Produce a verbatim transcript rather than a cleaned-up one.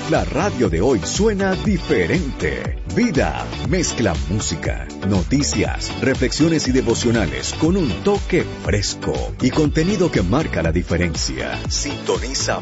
La radio de hoy suena diferente. Vida mezcla música, noticias, reflexiones y devocionales con un toque fresco y contenido que marca la diferencia. Sintoniza